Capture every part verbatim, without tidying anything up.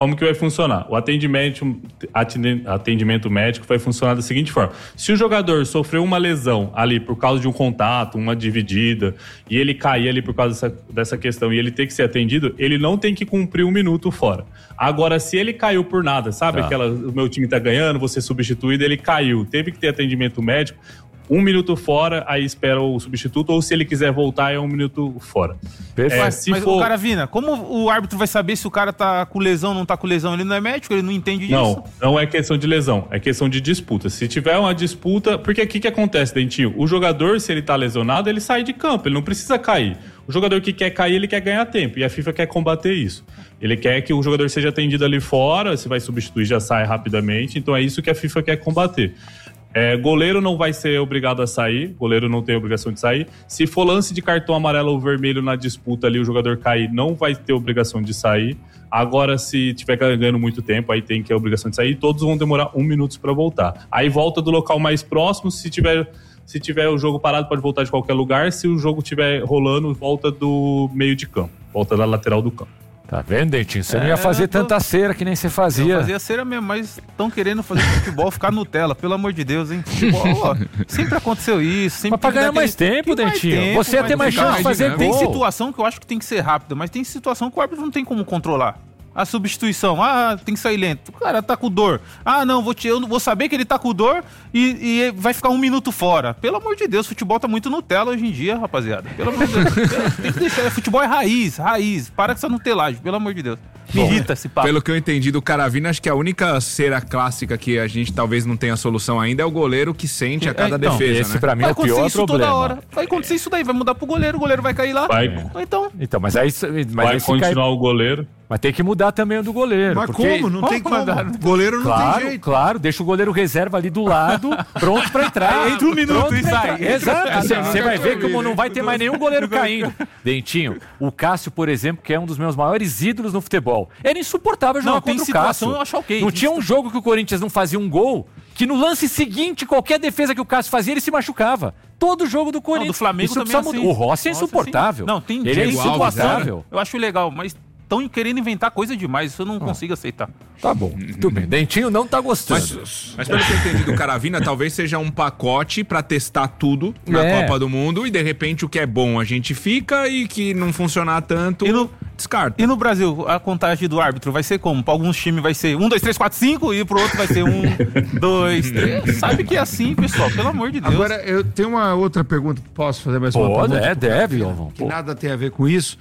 Como que vai funcionar? O atendimento, atendimento médico vai funcionar da seguinte forma. Se o jogador sofreu uma lesão ali por causa de um contato, uma dividida, e ele cair ali por causa dessa, dessa questão e ele ter que ser atendido, ele não tem que cumprir um minuto fora. Agora, se ele caiu por nada, sabe? Tá. Aquela, o meu time tá ganhando, vou ser substituído, ele caiu, teve que ter atendimento médico, um minuto fora, aí espera o substituto, ou se ele quiser voltar, é um minuto fora. É, mas, se mas for... o Caravina, como o árbitro vai saber se o cara tá com lesão ou não tá com lesão? Ele não é médico, ele não entende disso? Não, não é questão de lesão, é questão de disputa. Se tiver uma disputa, porque o que que acontece, Dentinho? O jogador, se ele tá lesionado, ele sai de campo, ele não precisa cair. O jogador que quer cair, ele quer ganhar tempo, e a FIFA quer combater isso. Ele quer que o jogador seja atendido ali fora, se vai substituir, já sai rapidamente, então é isso que a FIFA quer combater. É, goleiro não vai ser obrigado a sair, goleiro não tem obrigação de sair. Se for lance de cartão amarelo ou vermelho na disputa ali, o jogador cair, não vai ter obrigação de sair. Agora, se tiver ganhando muito tempo, aí tem que ter a obrigação de sair. Todos vão demorar um minuto para voltar. Aí volta do local mais próximo, se tiver, se tiver o jogo parado, pode voltar de qualquer lugar. Se o jogo estiver rolando, volta do meio de campo, volta da lateral do campo. Tá vendo, Dentinho? Você é, não ia fazer tô... tanta cera que nem você fazia. Eu fazia cera mesmo, mas estão querendo fazer futebol ficar Nutella, pelo amor de Deus, hein? Futebol, ó, sempre aconteceu isso. Sempre mas pra ganhar mais tempo, Dentinho. Mais tempo, você ia ter mais chance de fazer gol. Tem situação que eu acho que tem que ser rápida, mas tem situação que o árbitro não tem como controlar. A substituição, ah, tem que sair lento. O cara tá com dor. Ah, não, vou, te, eu vou saber que ele tá com dor e, e vai ficar um minuto fora. Pelo amor de Deus, futebol tá muito Nutella hoje em dia, rapaziada. Pelo amor de Deus. Tem que deixar. Futebol é raiz, raiz. Para com essa nutelagem, pelo amor de Deus. Me irrita esse papo. Pelo que eu entendi do Caravina, acho que a única cera clássica que a gente talvez não tenha solução ainda é o goleiro que sente a cada é, então, defesa, esse né? Pra mim vai é o pior isso problema. Toda hora. Vai acontecer isso daí, vai mudar pro goleiro, o goleiro vai cair lá. Vai. Então, então mas aí mas vai aí continuar cai... o goleiro. Mas tem que mudar também o do goleiro. Mas porque... como? Não tem como. O goleiro não claro, tem jeito. Claro, deixa o goleiro reserva ali do lado, pronto pra entrar. Entra um minuto e sai. Exato. Você vai ver como não vai ter mais nenhum goleiro caindo. Dentinho, o Cássio, por exemplo, que é um dos meus maiores ídolos no futebol, era insuportável jogar não, contra o Cássio. Eu acho okay. Não tinha um jogo que o Corinthians não fazia um gol, que no lance seguinte, qualquer defesa que o Cássio fazia, ele se machucava. Todo jogo do Corinthians. Não, do Flamengo também assim. O Rossi é insuportável. Não, tem ele é insuportável. Eu acho legal, mas estão querendo inventar coisa demais, isso eu não ah. consigo aceitar. Tá bom, tudo bem. Dentinho não tá gostando. Mas, mas pelo que eu entendi do Caravina, talvez seja um pacote pra testar tudo na é. Copa do Mundo e de repente o que é bom a gente fica e que não funcionar tanto, e no, descarta. E no Brasil, a contagem do árbitro vai ser como? Pra alguns times vai ser um, dois, três, quatro, cinco e pro outro vai ser um, dois, três. Sabe que é assim, pessoal, pelo amor de Deus. Agora, eu tenho uma outra pergunta, posso fazer mais uma Pode, pergunta? É, deve, Galvão. Que nada tem a ver com isso.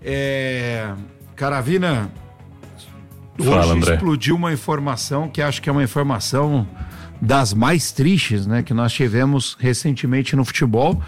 É... Caravina, Fala, hoje André. Explodiu uma informação que acho que é uma informação das mais tristes, né, que nós tivemos recentemente no futebol,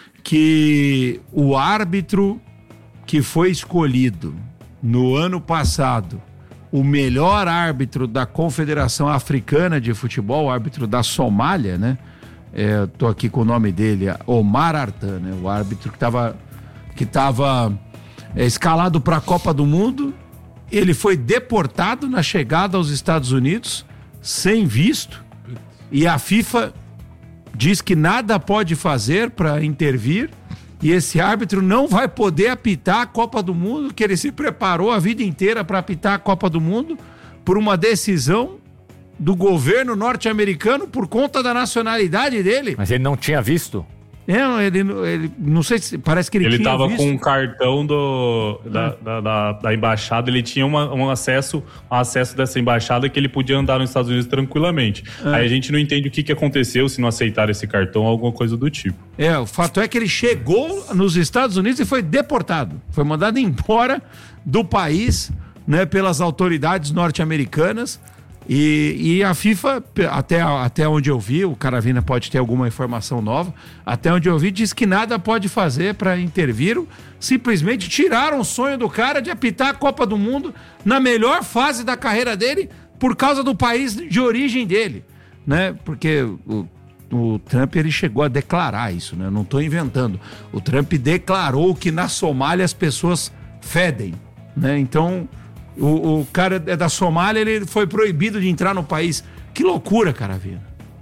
que o árbitro que foi escolhido no ano passado, o melhor árbitro da Confederação Africana de Futebol, o árbitro da Somália, né, é, tô aqui com o nome dele, Omar Artan, né, o árbitro que estava que estava É, escalado para a Copa do Mundo, ele foi deportado na chegada aos Estados Unidos, sem visto, e a FIFA diz que nada pode fazer para intervir, e esse árbitro não vai poder apitar a Copa do Mundo, que ele se preparou a vida inteira para apitar a Copa do Mundo, por uma decisão do governo norte-americano por conta da nacionalidade dele. Mas ele não tinha visto? É, ele, ele não sei se parece que ele, ele tinha tava visto. com um cartão do, da, ah. da, da, da embaixada, ele tinha uma, um, acesso, um acesso dessa embaixada que ele podia andar nos Estados Unidos tranquilamente. Ah. Aí a gente não entende o que, que aconteceu, se não aceitaram esse cartão ou alguma coisa do tipo. É, o fato é que ele chegou nos Estados Unidos e foi deportado. Foi mandado embora do país, né, pelas autoridades norte-americanas. E, e a FIFA, até, até onde eu vi, o Caravina pode ter alguma informação nova, até onde eu vi, diz que nada pode fazer para intervir, simplesmente tiraram o sonho do cara de apitar a Copa do Mundo na melhor fase da carreira dele por causa do país de origem dele, né? Porque o, o Trump, ele chegou a declarar isso, né? Eu não estou inventando. O Trump declarou que na Somália as pessoas fedem, né? Então... O, o cara é da Somália, ele foi proibido de entrar no país. Que loucura, Caravina.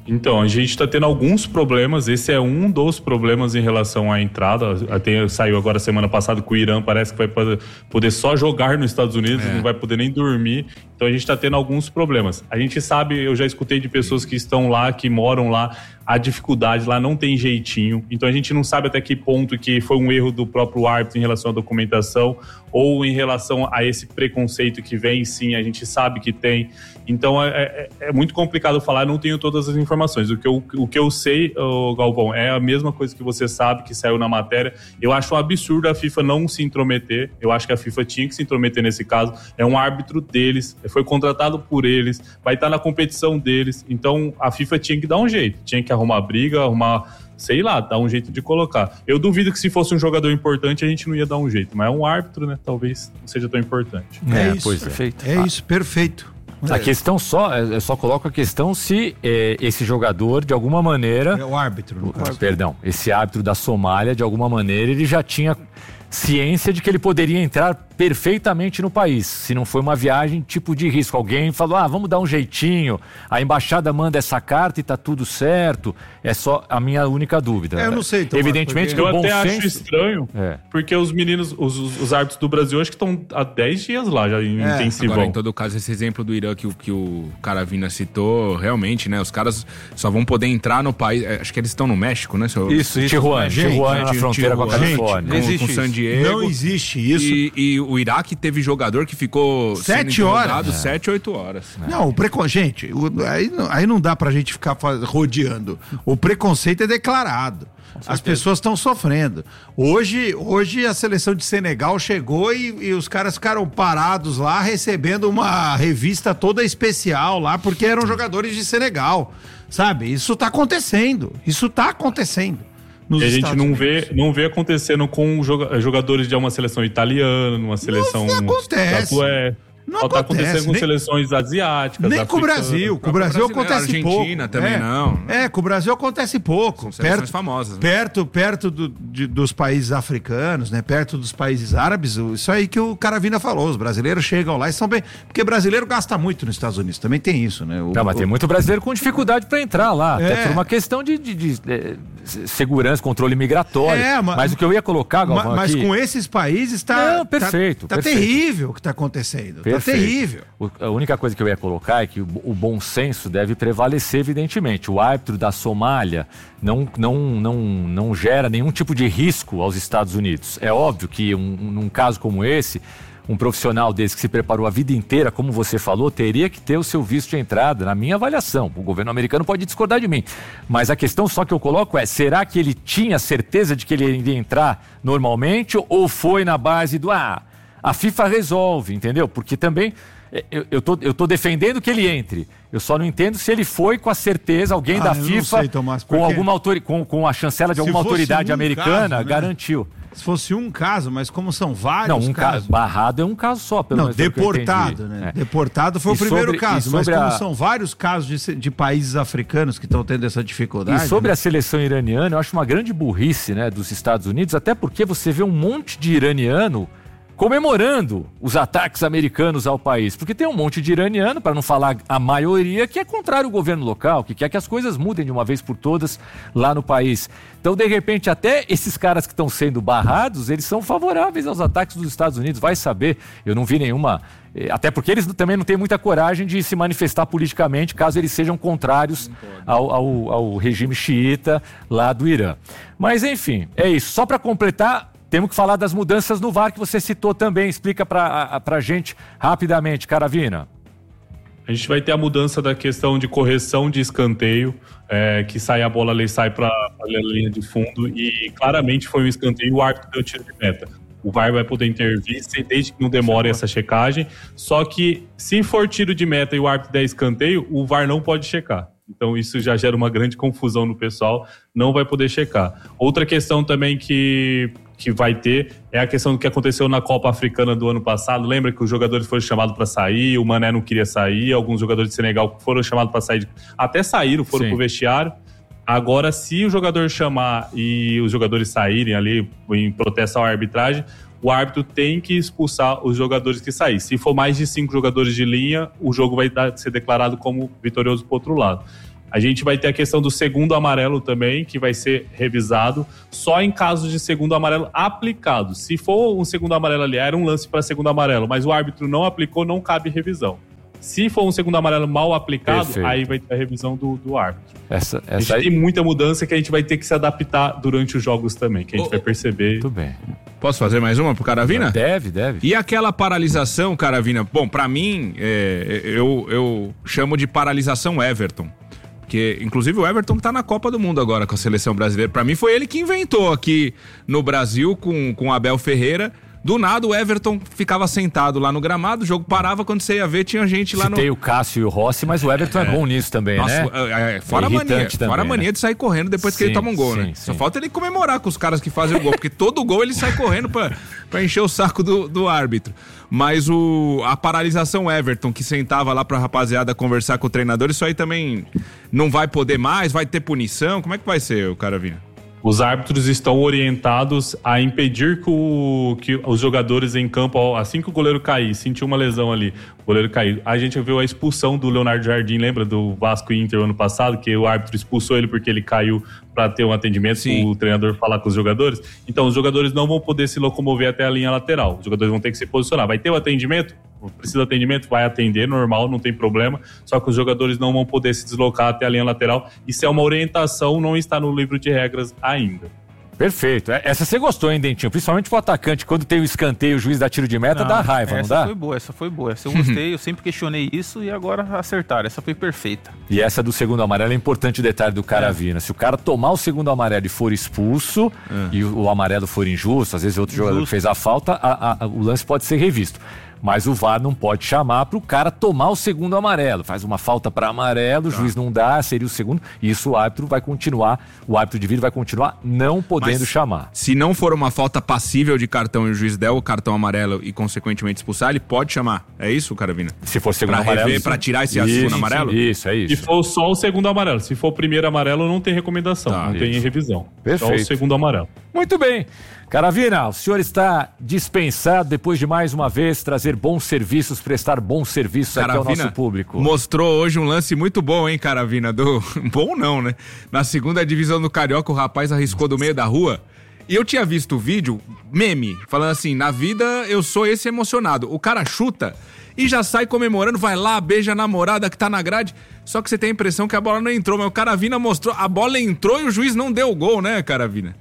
Então, a gente está tendo alguns problemas, esse é um dos problemas em relação à entrada. Até saiu agora semana passada que o Irã parece que vai poder só jogar nos Estados Unidos, é. não vai poder nem dormir. Então a gente está tendo alguns problemas. A gente sabe, eu já escutei de pessoas que estão lá, que moram lá, a dificuldade lá não tem jeitinho. Então a gente não sabe até que ponto que foi um erro do próprio árbitro em relação à documentação ou em relação a esse preconceito que vem, sim, a gente sabe que tem. Então é, é, é muito complicado falar, não tenho todas as informações. O que eu, o que eu sei, oh, Galvão, é a mesma coisa que você sabe, que saiu na matéria. Eu acho um absurdo a FIFA não se intrometer. Eu acho que a FIFA tinha que se intrometer nesse caso. É um árbitro deles, foi contratado por eles, vai estar na competição deles. Então a FIFA tinha que dar um jeito, tinha que arrumar briga, arrumar, sei lá, dar um jeito de colocar. Eu duvido que se fosse um jogador importante a gente não ia dar um jeito, mas é um árbitro, né? Talvez não seja tão importante. É, é isso, pois perfeito. É, é isso, perfeito. A questão só, eu só coloco a questão se é, esse jogador, de alguma maneira... É o árbitro, no o, caso. Perdão, esse árbitro da Somália, de alguma maneira, ele já tinha ciência de que ele poderia entrar perfeitamente no país, se não foi uma viagem tipo de risco. Alguém falou, ah, vamos dar um jeitinho, a embaixada manda essa carta e tá tudo certo. É só a minha única dúvida. É, eu não sei, Tomás, evidentemente que eu o bom até senso... acho estranho, é. porque os meninos, os, os árbitros do Brasil, acho que estão há dez dias lá, já em é. intensivão. Agora, em todo caso, esse exemplo do Irã que, que o Caravina citou, realmente, né, os caras só vão poder entrar no país, acho que eles estão no México, né? Seu... Isso, isso. Tijuana, Tijuana, na fronteira com a Califórnia. Não existe com San Diego. Não existe isso. E, e o Iraque teve jogador que ficou sete horas. É. Sete, oito horas. Né? Não, o preconceito. Gente, o, aí, aí não dá pra gente ficar faz, rodeando. O preconceito é declarado. As pessoas estão sofrendo. Hoje, hoje a seleção de Senegal chegou e, e os caras ficaram parados lá recebendo uma revista toda especial lá, porque eram jogadores de Senegal. Sabe? Isso tá acontecendo. Isso tá acontecendo. E a gente não vê, não vê acontecendo com jogadores de uma seleção italiana, numa seleção... Não acontece. Não Só acontece. Tá acontecendo com nem, seleções asiáticas. Nem com o Brasil. Com o Brasil acontece pouco. Argentina também é, não. É, com o Brasil acontece pouco. São seleções perto, famosas. Né? Perto, perto do, de, dos países africanos, né? Perto dos países árabes. Isso aí que o Caravina falou. Os brasileiros chegam lá e são bem... Porque brasileiro gasta muito nos Estados Unidos. Também tem isso, né? O, não, mas o... tem muito brasileiro com dificuldade para entrar lá. É. Até por uma questão de, de, de, de segurança, controle migratório. É, mas, mas o que eu ia colocar, Galvão, Mas aqui... com esses países tá... Não, perfeito. Tá, tá perfeito. terrível o que tá acontecendo. Perfeito. Tá terrível. A única coisa que eu ia colocar é que o, o bom senso deve prevalecer, evidentemente. O árbitro da Somália não, não, não, não gera nenhum tipo de risco aos Estados Unidos. É óbvio que um, num caso como esse, um profissional desse que se preparou a vida inteira, como você falou, teria que ter o seu visto de entrada, na minha avaliação. O governo americano pode discordar de mim. Mas a questão só que eu coloco é, será que ele tinha certeza de que ele iria entrar normalmente ou foi na base do, ah, a FIFA resolve, entendeu? Porque também... Eu, eu, tô, eu tô defendendo que ele entre. Eu só não entendo se ele foi com a certeza, alguém ah, da FIFA, sei, Tomás, com, alguma autori- com, com a chancela de alguma autoridade um americana, caso, né? garantiu. Se fosse um caso, mas como são vários não, um casos... Ca... Barrado é um caso só, pelo menos. Não, deportado, né? É. Deportado foi e o primeiro sobre, caso, mas como a... são vários casos de, de países africanos que estão tendo essa dificuldade... E sobre né? a seleção iraniana, eu acho uma grande burrice, né, dos Estados Unidos, até porque você vê um monte de iraniano comemorando os ataques americanos ao país, porque tem um monte de iraniano, para não falar a maioria, que é contrário ao governo local, que quer que as coisas mudem de uma vez por todas lá no país. Então, de repente, até esses caras que estão sendo barrados, eles são favoráveis aos ataques dos Estados Unidos, vai saber, eu não vi nenhuma... Até porque eles também não têm muita coragem de se manifestar politicamente, caso eles sejam contrários ao, ao, ao regime xiita lá do Irã. Mas, enfim, é isso. Só para completar... Temos que falar das mudanças no V A R que você citou também. Explica pra, pra gente rapidamente, Caravina. A gente vai ter a mudança da questão de correção de escanteio, é, que sai a bola ali, sai para a linha de fundo e claramente foi um escanteio, o árbitro deu tiro de meta. O V A R vai poder intervir desde que não demore essa checagem, só que se for tiro de meta e o árbitro der escanteio, o V A R não pode checar. Então isso já gera uma grande confusão no pessoal, não vai poder checar. Outra questão também que... que vai ter, é a questão do que aconteceu na Copa Africana do ano passado. Lembra que os jogadores foram chamados para sair, o Mané não queria sair, alguns jogadores de Senegal foram chamados para sair, até saíram, foram Sim. pro vestiário. Agora, se o jogador chamar e os jogadores saírem ali em protesto à arbitragem, o árbitro tem que expulsar os jogadores que saírem. Se for mais de cinco jogadores de linha, o jogo vai dar, ser declarado como vitorioso pro outro lado. A gente vai ter a questão do segundo amarelo também, que vai ser revisado só em casos de segundo amarelo aplicado. Se for um segundo amarelo ali, era um lance para segundo amarelo, mas o árbitro não aplicou, não cabe revisão. Se for um segundo amarelo mal aplicado, Perfeito. Aí vai ter a revisão do, do árbitro. Essa, essa a gente aí... tem muita mudança que a gente vai ter que se adaptar durante os jogos também, que a gente oh, vai perceber. Muito bem. Posso fazer mais uma pro Caravina? Deve, deve. E aquela paralisação, Caravina? Bom, pra mim, é, eu, eu chamo de paralisação Everton. Porque, inclusive, o Everton que tá na Copa do Mundo agora com a seleção brasileira. Pra mim, foi ele que inventou aqui no Brasil com, com Abel Ferreira. Do nada, o Everton ficava sentado lá no gramado, o jogo parava, quando você ia ver, tinha gente lá Citei no... Tem o Cássio e o Rossi, mas o Everton é, é bom nisso também, Nossa, né? É, é, fora, é a mania, também, fora a mania né? de sair correndo depois sim, que ele toma um gol, sim, né? Sim. Só falta ele comemorar com os caras que fazem o gol, porque todo gol ele sai correndo pra, pra encher o saco do, do árbitro. Mas o, a paralisação Everton, que sentava lá pra rapaziada conversar com o treinador, isso aí também não vai poder mais, vai ter punição? Como é que vai ser, o Caravina? Os árbitros estão orientados a impedir que, o, que os jogadores em campo, assim que o goleiro cair, sentiu uma lesão ali, o goleiro cair. A gente viu a expulsão do Leonardo Jardim, lembra do Vasco e Inter ano passado, que o árbitro expulsou ele porque ele caiu para ter um atendimento, Sim. o treinador falar com os jogadores. Então, os jogadores não vão poder se locomover até a linha lateral. Os jogadores vão ter que se posicionar. Vai ter o atendimento? Precisa de atendimento? Vai atender, normal, não tem problema. Só que os jogadores não vão poder se deslocar até a linha lateral. Isso é uma orientação, não está no livro de regras ainda. Perfeito. Essa você gostou, hein, Dentinho? Principalmente pro atacante, quando tem o escanteio, o juiz dá tiro de meta, não, dá raiva, não dá? Essa foi boa, essa foi boa. Essa eu gostei, eu sempre questionei isso e agora acertaram. Essa foi perfeita. E essa do segundo amarelo é importante o detalhe do Caravina. É. Se o cara tomar o segundo amarelo e for expulso, é. e o, o amarelo for injusto, às vezes outro Injusto. jogador fez a falta, a, a, o lance pode ser revisto. Mas o V A R não pode chamar para o cara tomar o segundo amarelo. Faz uma falta para amarelo, o juiz não dá, seria o segundo. E isso o árbitro vai continuar, o árbitro de vídeo vai continuar não podendo Mas, chamar. Se não for uma falta passível de cartão e o juiz der o cartão amarelo e consequentemente expulsar, ele pode chamar. É isso, Caravina? Se for segundo pra amarelo. Rever, para tirar esse segundo amarelo? Isso, é isso. Se for só o segundo amarelo. Se for o primeiro amarelo, não tem recomendação, tá, não isso. tem revisão. Perfeito. Só o segundo amarelo. Muito bem. Caravina, o senhor está dispensado depois de mais uma vez trazer bons serviços, prestar bons serviços Caravina aqui ao nosso público. Mostrou hoje um lance muito bom, hein, Caravina? Do... Bom não, né? Na segunda divisão do Carioca, o rapaz arriscou do meio da rua. E eu tinha visto o vídeo, meme, falando assim, na vida eu sou esse emocionado. O cara chuta e já sai comemorando, vai lá, beija a namorada que tá na grade. Só que você tem a impressão que a bola não entrou, mas o Caravina mostrou, a bola entrou e o juiz não deu o gol, né, Caravina?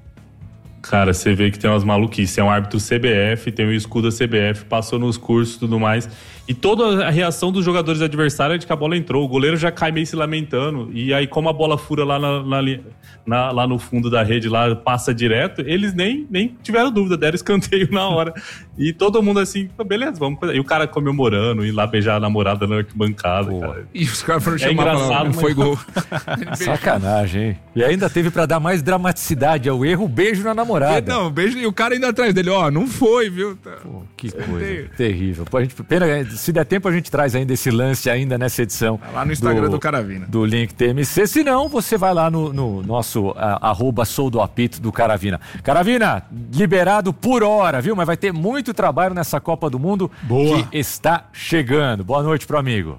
Cara, você vê que tem umas maluquices. É um árbitro C B F, tem o escudo da C B F, passou nos cursos e tudo mais. E toda a reação dos jogadores adversários é de que a bola entrou. O goleiro já cai meio se lamentando. E aí, como a bola fura lá, na, na, na, lá no fundo da rede, lá passa direto, eles nem, nem tiveram dúvida, deram escanteio na hora. E todo mundo assim, beleza, vamos. E o cara comemorando, ir lá beijar a namorada na arquibancada. Cara. E os caras foram é chamar engraçado, não foi gol. Sacanagem, hein? E ainda teve pra dar mais dramaticidade ao erro, o beijo na namorada. Não, beijo e o cara ainda atrás dele, ó, não foi, viu? Pô, que coisa terrível. Pô, a gente, pena, se der tempo a gente traz ainda esse lance ainda nessa edição. Lá no Instagram do, do Caravina. Do Link T M C. Se não, você vai lá no, no nosso a, arroba sou do apito do Caravina. Caravina, liberado por hora, viu? Mas vai ter muito trabalho nessa Copa do Mundo Boa. que está chegando. Boa noite pro amigo.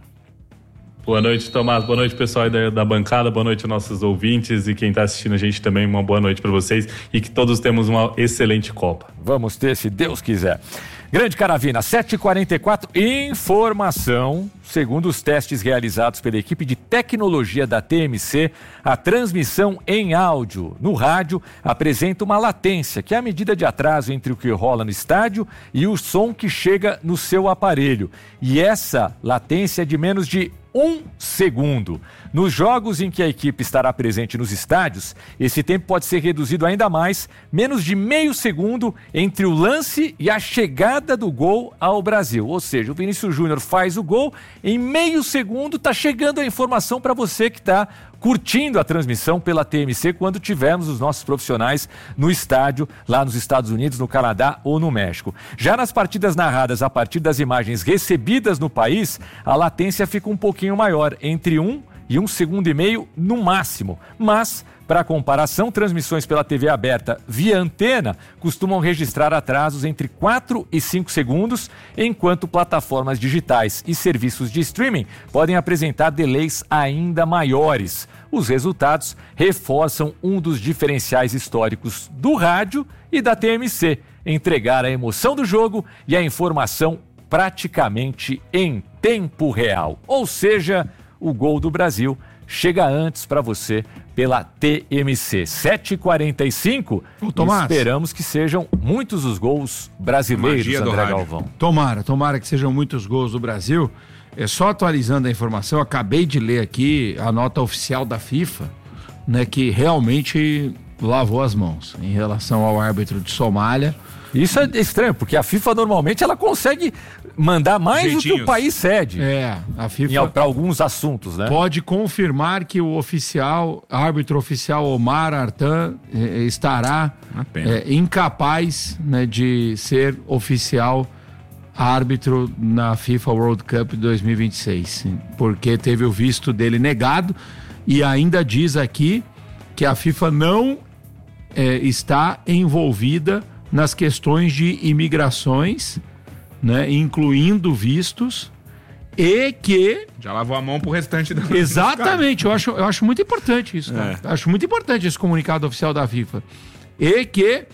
Boa noite, Tomás. Boa noite, pessoal aí da, da bancada. Boa noite, nossos ouvintes e quem está assistindo a gente também. Uma boa noite para vocês e que todos temos uma excelente Copa. Vamos ter, se Deus quiser. Grande Caravina, sete e quarenta e quatro, informação. Segundo os testes realizados pela equipe de tecnologia da T M C, a transmissão em áudio no rádio apresenta uma latência, que é a medida de atraso entre o que rola no estádio e o som que chega no seu aparelho. E essa latência é de menos de um segundo. Nos jogos em que a equipe estará presente nos estádios, esse tempo pode ser reduzido ainda mais, menos de meio segundo entre o lance e a chegada do gol ao Brasil. Ou seja, o Vinícius Júnior faz o gol, em meio segundo está chegando a informação para você que está curtindo a transmissão pela T M C quando tivermos os nossos profissionais no estádio, lá nos Estados Unidos, no Canadá ou no México. Já nas partidas narradas a partir das imagens recebidas no país, a latência fica um pouquinho maior, entre um e um segundo e meio no máximo. Mas, para comparação, transmissões pela T V aberta via antena costumam registrar atrasos entre quatro e cinco segundos, enquanto plataformas digitais e serviços de streaming podem apresentar delays ainda maiores. Os resultados reforçam um dos diferenciais históricos do rádio e da T M C, entregar a emoção do jogo e a informação praticamente em tempo real. Ou seja, o gol do Brasil chega antes para você pela T M C. sete e quarenta e cinco, esperamos que sejam muitos os gols brasileiros, André Galvão. Tomara, tomara que sejam muitos gols do Brasil. É só atualizando a informação, acabei de ler aqui a nota oficial da FIFA, né, que realmente lavou as mãos em relação ao árbitro de Somália. Isso é estranho, porque a FIFA normalmente ela consegue mandar mais Jeitinhos. do que o país cede. É, a FIFA para alguns assuntos, né? Pode confirmar que o oficial, árbitro oficial Omar Artan eh, estará eh, incapaz, né, de ser oficial árbitro na FIFA World Cup dois mil e vinte e seis, porque teve o visto dele negado e ainda diz aqui que a FIFA não eh, está envolvida nas questões de imigrações, né, incluindo vistos, e que... Já lavou a mão pro restante do... Exatamente, eu acho, eu acho muito importante isso, cara. É. Acho muito importante esse comunicado oficial da FIFA. E que,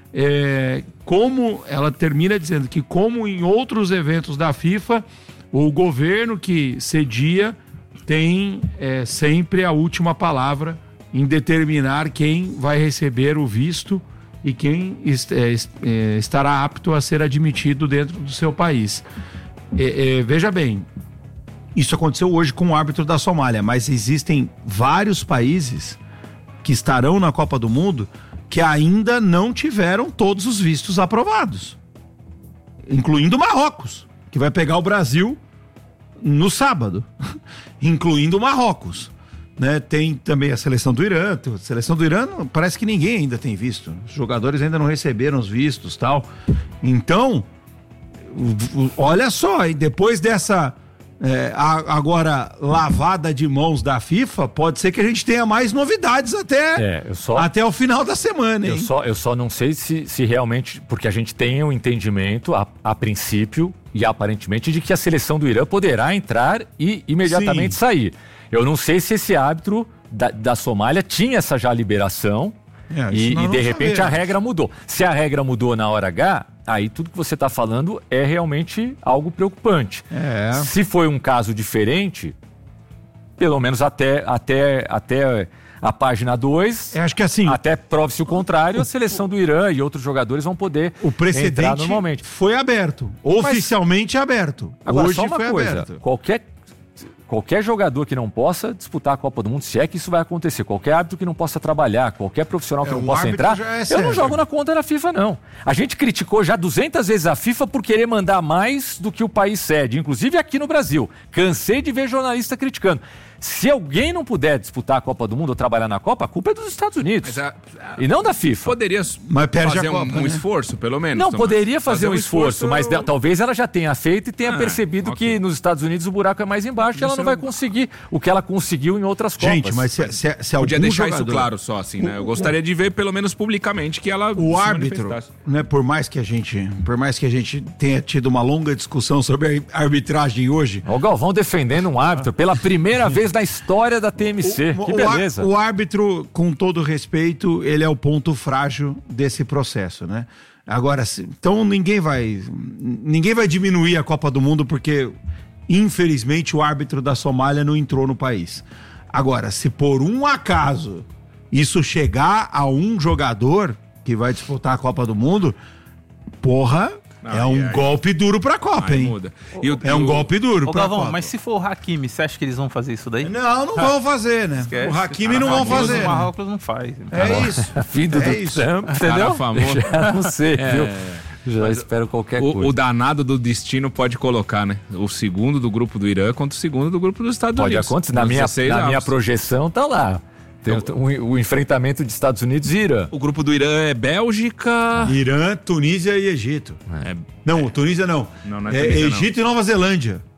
é, como ela termina dizendo que, como em outros eventos da FIFA, o governo que cedia tem é, sempre a última palavra em determinar quem vai receber o visto e quem est- é, estará apto a ser admitido dentro do seu país. É, é, veja bem, isso aconteceu hoje com o árbitro da Somália, mas existem vários países que estarão na Copa do Mundo que ainda não tiveram todos os vistos aprovados, incluindo Marrocos, que vai pegar o Brasil no sábado, incluindo Marrocos. Né, tem também a seleção do Irã. A seleção do Irã parece que ninguém ainda tem visto. Os jogadores ainda não receberam os vistos, tal. Então, olha só, e depois dessa é, a, agora lavada de mãos da FIFA, pode ser que a gente tenha mais novidades até, é, eu só, até o final da semana, hein? Eu só, eu só não sei se, se realmente, porque a gente tem um entendimento a, a princípio e aparentemente de que a seleção do Irã poderá entrar e imediatamente Sim. sair. Eu não sei se esse árbitro da, da Somália tinha essa já liberação é, e, e de repente saber. a regra mudou. Se a regra mudou na hora H, aí tudo que você está falando é realmente algo preocupante. É. Se foi um caso diferente, pelo menos até, até, até a página dois, acho que assim, até prove-se o contrário, a seleção do Irã e outros jogadores vão poder o precedente entrar normalmente. Foi aberto, oficialmente Mas, aberto. Agora, Hoje só uma foi coisa, aberto. Qualquer Qualquer jogador que não possa disputar a Copa do Mundo, se é que isso vai acontecer, qualquer árbitro que não possa trabalhar, qualquer profissional que é, não possa entrar, é eu não jogo na conta da FIFA, não. A gente criticou já duzentas vezes a FIFA por querer mandar mais do que o país cede, inclusive aqui no Brasil. Cansei de ver jornalista criticando. Se alguém não puder disputar a Copa do Mundo ou trabalhar na Copa, a culpa é dos Estados Unidos. A, a, e não da FIFA. Poderia mas fazer Copa, um, né? um esforço, pelo menos. Não, Tomás. poderia fazer, fazer um esforço, esforço mas eu... talvez ela já tenha feito e tenha ah, percebido okay. que nos Estados Unidos o buraco é mais embaixo e ela não vai conseguir o que ela conseguiu em outras Copas. Gente, mas se, se, se Podia algum deixar jogador... isso claro só, assim, né? Eu gostaria de ver, pelo menos publicamente, que ela o árbitro, né? Por mais que a gente, por mais que a gente tenha tido uma longa discussão sobre a arbitragem hoje... O Galvão defendendo um árbitro pela primeira vez na história da T M C. O, que beleza. O, o árbitro, com todo respeito, ele é o ponto frágil desse processo, né? Agora, então ninguém vai, ninguém vai diminuir a Copa do Mundo porque, infelizmente, o árbitro da Somália não entrou no país. Agora, se por um acaso isso chegar a um jogador que vai disputar a Copa do Mundo, porra... Não, é um aí, golpe duro pra Copa, aí hein? Muda. E o, é um o... golpe duro Ô, pra Galvão, Copa. Mas se for o Hakimi, você acha que eles vão fazer isso daí? Não, não vão fazer, né? Esquece. O Hakimi não vão fazer. O Marrocos não faz. É isso. Filho é do isso. Trump, entendeu? Famoso. Já não sei, é. viu? Já mas espero qualquer o, coisa. O danado do destino pode colocar, né? O segundo do grupo do Irã contra o segundo do grupo dos Estados pode Unidos. Pode acontecer. Na, minha, na minha projeção tá lá. Tem o, o enfrentamento de Estados Unidos e Irã. O grupo do Irã é Bélgica... Irã, Tunísia e Egito. É, não, é. Tunísia não. Não, não é é Tunísia, Egito não. e Nova Zelândia.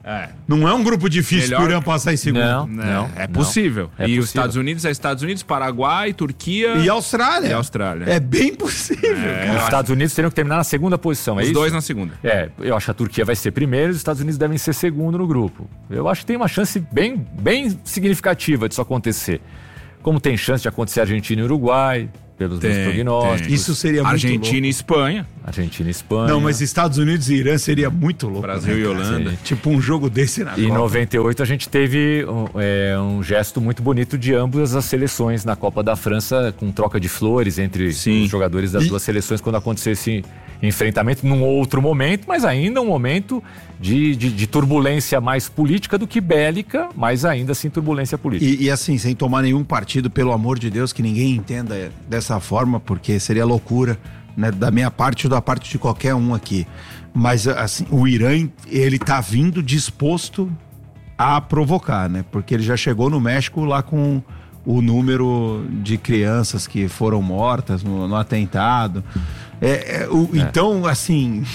É. Não é um grupo difícil Melhor- pro Irã passar em segundo. Não, Né? não. é não. possível. É e possível. os Estados Unidos é Estados Unidos, Paraguai, Turquia E Austrália. e Austrália. É bem possível, É, cara. Os Estados Unidos teriam que terminar na segunda posição, é Os isso? dois na segunda. É, eu acho que a Turquia vai ser primeiro e os Estados Unidos devem ser segundo no grupo. Eu acho que tem uma chance bem, bem significativa disso acontecer. Como tem chance de acontecer Argentina e Uruguai, pelos meus Tem, prognósticos. tem. Isso seria muito Argentina louco. e Espanha. Argentina e Espanha. Não, mas Estados Unidos e Irã seria muito louco. Brasil né, e cara? Holanda. Sim. Tipo um jogo desse na Em Copa. noventa e oito a gente teve um, é, um gesto muito bonito de ambas as seleções na Copa da França, com troca de flores entre Sim. os jogadores das E- duas seleções quando aconteceu esse enfrentamento, num outro momento, mas ainda um momento de, de, de turbulência mais política do que bélica, mas ainda assim turbulência política. E, e assim, sem tomar nenhum partido, pelo amor de Deus, que ninguém entenda dessa forma, porque seria loucura, né, da minha parte ou da parte de qualquer um aqui. Mas assim, o Irã, ele tá vindo disposto a provocar, né? Porque ele já chegou no México lá com o número de crianças que foram mortas no, no atentado. É, é, o- Então, assim,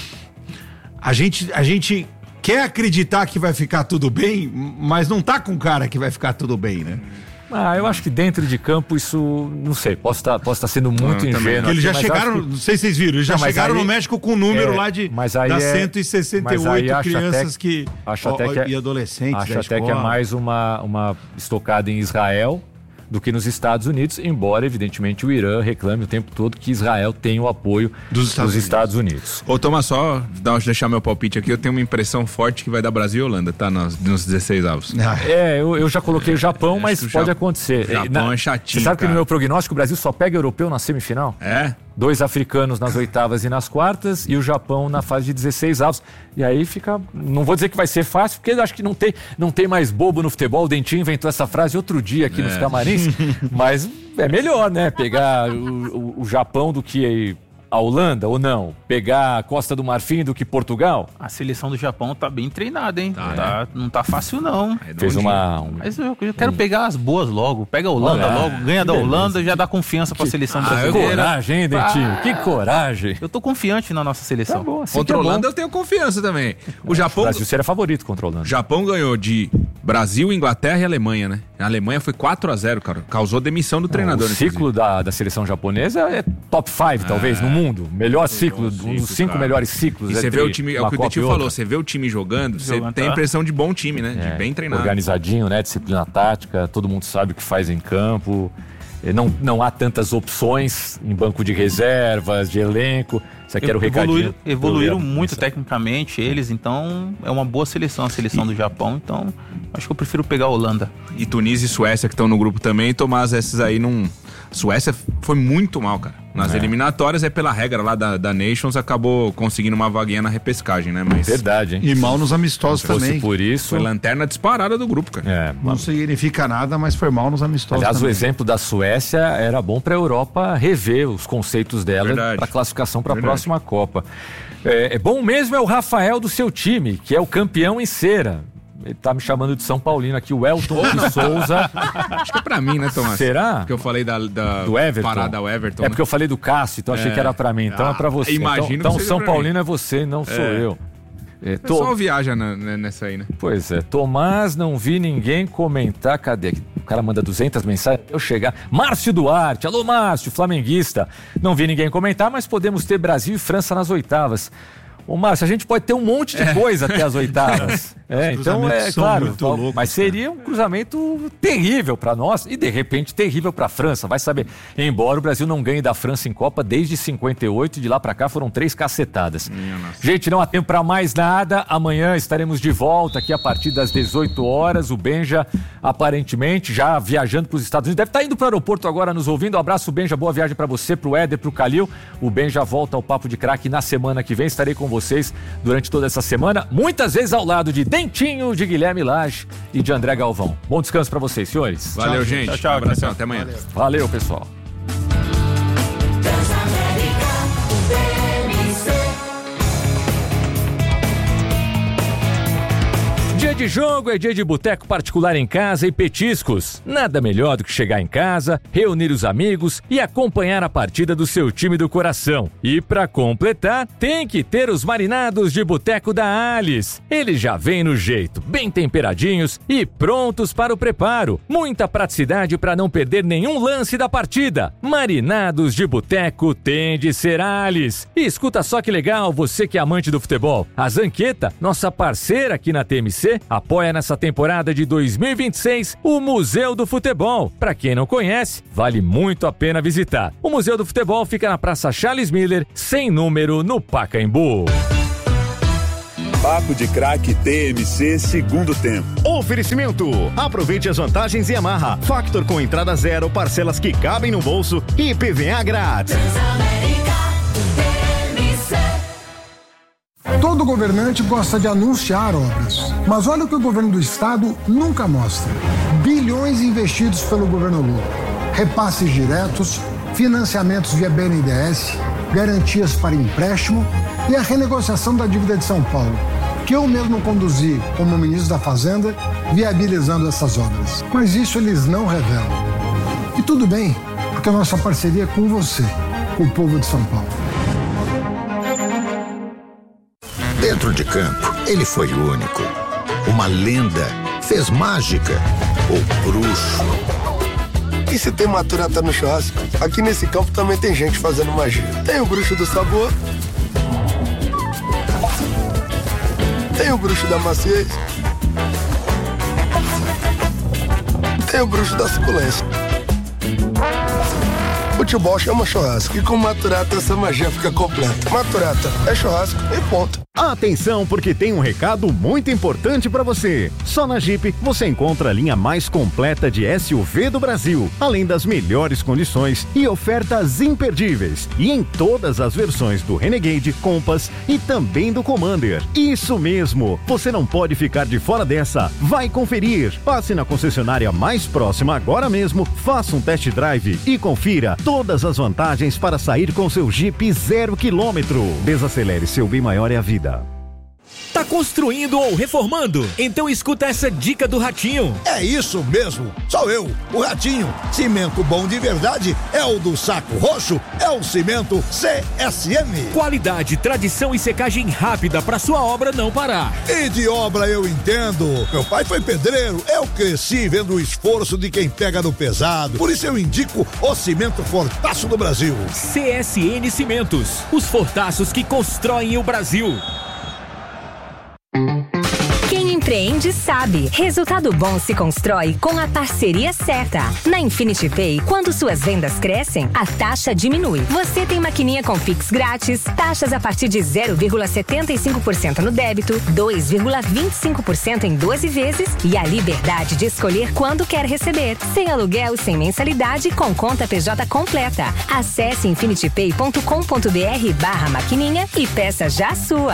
a gente, a gente quer acreditar que vai ficar tudo bem, mas não tá com cara que vai ficar tudo bem, né? Ah, eu acho que dentro de campo isso, não sei, posso estar posso estar sendo muito Não, também. ingênuo. Porque eles já aqui, mas chegaram, acho que- não sei se vocês viram, eles já Não, mas chegaram aí- no México com o número é, lá de mas aí das é- cento e sessenta e mas aí oito acho crianças até- que acho ó, até ó, que é- e adolescentes Acho da até que é escola. mais uma, uma estocada em Israel do que nos Estados Unidos, embora, evidentemente, o Irã reclame o tempo todo que Israel tem o apoio Dos Estados Estados Unidos. Ô, Thomas, só dar- deixar meu palpite aqui. Eu tenho uma impressão forte que vai dar Brasil e Holanda, tá? Nos, nos dezesseis avos. Ah, É, eu, eu já coloquei o Japão, Acho mas que o pode Ja- acontecer. Japão Na- é chatinho, Você sabe que cara. no meu prognóstico o Brasil só pega europeu na semifinal? É? Dois africanos nas oitavas e nas quartas e o Japão na fase de dezesseis avos. E aí fica... Não vou dizer que vai ser fácil, porque eu acho que não tem, não tem mais bobo no futebol. O Dentinho inventou essa frase outro dia aqui nos Camarins. Mas é melhor, né? Pegar o, o, o Japão do que a Holanda, ou não? Pegar a Costa do Marfim do que Portugal? A seleção do Japão tá bem treinada, hein? Tá, Tá- Não tá fácil, não. É Fez redondinho. uma... um- Mas eu, eu quero pegar as boas logo. Pega a Holanda Olha, logo, ganha que da beleza. Holanda, já dá confiança pra seleção Que brasileira. coragem, hein, Dentinho? Que coragem. Eu tô confiante na nossa seleção. Tá bom, assim Contra que a é bom. Holanda eu tenho confiança também. O O Japão, Brasil seria favorito contra a Holanda. Japão ganhou de Brasil, Inglaterra e Alemanha, né? A Alemanha foi quatro a zero, cara. Causou demissão do treinador. O ciclo da, da seleção japonesa é top cinco, talvez, no mundo. Melhor ciclo, um dos cinco cara. melhores ciclos. E você entre vê o time, é o uma que o Copa Dentinho e falou, outra. você vê o time jogando, você Jogando, tem a tá? impressão de bom time, né? É, De bem treinado. organizadinho, né? Disciplina tática, todo mundo sabe o que faz em campo. Eh, Não, não há tantas opções em banco de reservas, de elenco. Isso aqui era o recadinho. Evoluíram, evoluíram Eu ia muito pensar. tecnicamente eles, então é uma boa seleção a seleção do Japão, então acho que eu prefiro pegar a Holanda. E Tunísia e Suécia que estão no grupo também, Tomás, esses aí não... Suécia foi muito mal, cara. Nas É. eliminatórias, é pela regra lá da, da Nations, acabou conseguindo uma vaguinha na repescagem, né? Mas Verdade, hein? E mal nos amistosos Se fosse também. por isso... foi lanterna disparada do grupo, cara. É, Não significa nada, mas foi mal nos amistosos aliás, o também. exemplo da Suécia era bom para a Europa rever os conceitos dela Verdade. para classificação para a Verdade. próxima Copa. É, é bom mesmo é o Rafael do seu time, que é o campeão em cera. Ele tá me chamando de São Paulino aqui, o Elton de Souza. Acho que é pra mim, né, Tomás? Será? Porque eu falei da, da Do Everton? parada ao Everton. É né? porque eu falei do Cássio, então achei É. que era pra mim. Então Ah, é pra você. imagino então, que então seja São pra Paulino mim. é você, não sou É. eu. É, O tô- pessoal viaja na- né, nessa aí, né? Pois é, Tomás, não vi ninguém comentar. Cadê? O cara manda duzentas mensagens até eu chegar. Márcio Duarte, alô Márcio, flamenguista. Não vi ninguém comentar, mas podemos ter Brasil e França nas oitavas. Ô Márcio, a gente pode ter um monte de coisa até as oitavas. É, então cruzamentos é são claro, muito tal- loucos, mas seria um cruzamento terrível para nós e de repente terrível para a França. Vai saber. Embora o Brasil não ganhe da França em Copa desde cinquenta e oito, de lá para cá foram três cacetadas. Gente, não há tempo para mais nada. Amanhã estaremos de volta aqui a partir das dezoito horas. O Benja aparentemente já viajando para os Estados Unidos. Deve estar indo para o aeroporto agora nos ouvindo. Um abraço, Benja. Boa viagem para você, para o Éder, para o Calil. O Benja volta ao Papo de Craque na semana que vem. Estarei com vocês durante toda essa semana, muitas vezes ao lado de Dentinho, de Guilherme Lage e de André Galvão. Bom descanso para vocês, senhores. Valeu, gente. Tchau, tchau, Um abração, tchau, tchau. até amanhã. Valeu, pessoal. Dia de de jogo é dia de boteco particular em casa e petiscos. Nada melhor do que chegar em casa, reunir os amigos e acompanhar a partida do seu time do coração. E para completar, tem que ter os marinados de boteco da Alice. Eles já vêm no jeito, bem temperadinhos e prontos para o preparo. Muita praticidade para não perder nenhum lance da partida. Marinados de boteco tem de ser Alice. E escuta só que legal, você que é amante do futebol. A Zanqueta, nossa parceira aqui na T M C, apoia nessa temporada de dois mil e vinte e seis o Museu do Futebol. Para quem não conhece, vale muito a pena visitar. O Museu do Futebol fica na Praça Charles Miller, sem número, no Pacaembu. Papo de Craque T M C segundo tempo. Oferecimento. Aproveite as vantagens Yamaha. Factor com entrada zero, parcelas que cabem no bolso e I P V A grátis. Todo governante gosta de anunciar obras, mas olha o que o governo do estado nunca mostra. Bilhões investidos pelo governo Lula. Repasses diretos, financiamentos via B N D E S, garantias para empréstimo e a renegociação da dívida de São Paulo, que eu mesmo conduzi como ministro da Fazenda, viabilizando essas obras. Mas isso eles não revelam. E tudo bem, porque a nossa parceria é com você, com o povo de São Paulo. Dentro de campo, ele foi único. Uma lenda, fez mágica, o bruxo. E se tem maturata no churrasco, aqui nesse campo também tem gente fazendo magia. Tem o bruxo do sabor, tem o bruxo da maciez, tem o bruxo da suculência. Futebol chama churrasco e com Maturata essa magia fica completa. Maturata é churrasco e ponto. Atenção, porque tem um recado muito importante para você. Só na Jeep você encontra a linha mais completa de S U V do Brasil, além das melhores condições e ofertas imperdíveis. E em todas as versões do Renegade, Compass e também do Commander. Isso mesmo, você não pode ficar de fora dessa. Vai conferir. Passe na concessionária mais próxima agora mesmo, faça um test drive e confira todas as vantagens para sair com seu Jeep zero quilômetro. Desacelere, seu bem maior é a vida. Tá construindo ou reformando? Então escuta essa dica do Ratinho. É isso mesmo, sou eu, o Ratinho. Cimento bom de verdade é o do Saco Roxo, é o cimento C S M. Qualidade, tradição e secagem rápida para sua obra não parar. E de obra eu entendo. Meu pai foi pedreiro, eu cresci vendo o esforço de quem pega no pesado. Por isso eu indico o cimento Fortaço do Brasil. C S N Cimentos, os fortaços que constroem o Brasil. Quem empreende sabe, resultado bom se constrói com a parceria certa. Na Infinity Pay, quando suas vendas crescem, a taxa diminui. Você tem maquininha com Pix grátis, taxas a partir de zero vírgula setenta e cinco por cento no débito, dois vírgula vinte e cinco por cento em doze vezes e a liberdade de escolher quando quer receber. Sem aluguel, sem mensalidade, com conta P J completa. Acesse infinitypay ponto com ponto br barra maquininha e peça já a sua.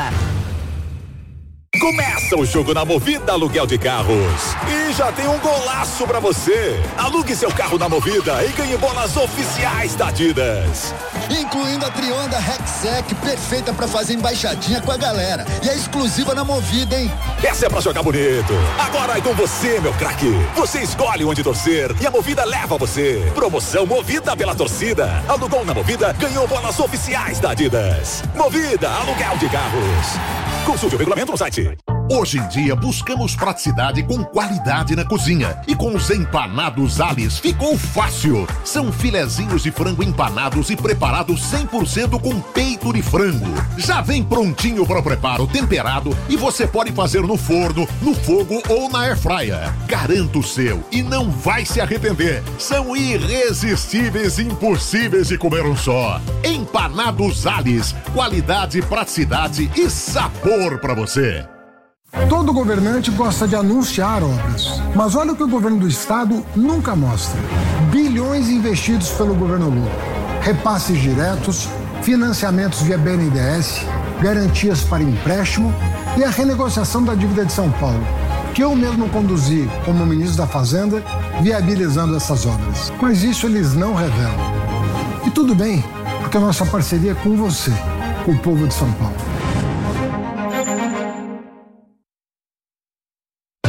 Começa o jogo na Movida Aluguel de Carros. E já tem um golaço pra você. Alugue seu carro na Movida e ganhe bolas oficiais da Adidas. Incluindo a Trionda Rexec, perfeita pra fazer embaixadinha com a galera. E é exclusiva na Movida, hein? Essa é pra jogar bonito. Agora é com você, meu craque. Você escolhe onde torcer e a Movida leva você. Promoção Movida pela torcida. Alugou na Movida, ganhou bolas oficiais da Adidas. Movida Aluguel de Carros. Consulte o regulamento no site. Hoje em dia buscamos praticidade com qualidade na cozinha. E com os empanados Alice ficou fácil. São filezinhos de frango empanados e preparados cem por cento com peito de frango. Já vem prontinho para o preparo, temperado, e você pode fazer no forno, no fogo ou na airfryer. Garanta o seu e não vai se arrepender. São irresistíveis e impossíveis de comer um só. Empanados Alice, qualidade, praticidade e sabor para você. Todo governante gosta de anunciar obras, mas olha o que o governo do estado nunca mostra. Bilhões investidos pelo governo Lula. Repasses diretos, financiamentos via B N D E S, garantias para empréstimo e a renegociação da dívida de São Paulo, que eu mesmo conduzi como ministro da Fazenda, viabilizando essas obras. Mas isso eles não revelam. E tudo bem, porque a nossa parceria é com você, com o povo de São Paulo.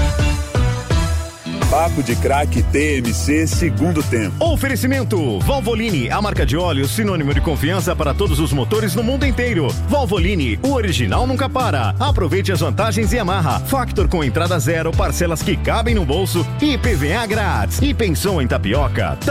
Papo de Craque T M C segundo tempo. Oferecimento Valvoline, a marca de óleo sinônimo de confiança para todos os motores no mundo inteiro. Valvoline, o original nunca para. Aproveite as vantagens e amarra. Factor com entrada zero, parcelas que cabem no bolso e I P V A grátis. E pensou em tapioca?